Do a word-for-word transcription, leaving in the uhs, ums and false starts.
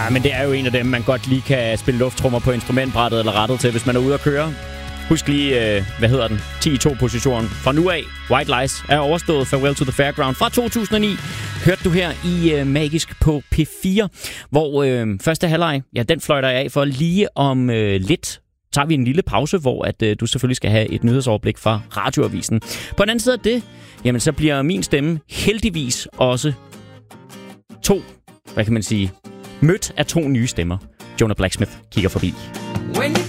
Ja, men det er jo en af dem, man godt lige kan spille lufttrummer på instrumentbrættet eller rettet til, hvis man er ude at køre. Husk lige, øh, hvad hedder den? ti to positionen. Fra nu af, White Lies er overstået. Farewell to the Fairground fra to tusind og ni. Hørte du her i øh, Magisk på P fire, hvor øh, første halvleg, ja, den fløjter jeg af for lige om øh, lidt. Tager vi en lille pause, hvor at, øh, du selvfølgelig skal have et nyhedsoverblik fra Radioavisen. På den anden side af det, jamen så bliver min stemme heldigvis også to, hvad kan man sige, mødt af to nye stemmer. Jonah Blacksmith kigger forbi. When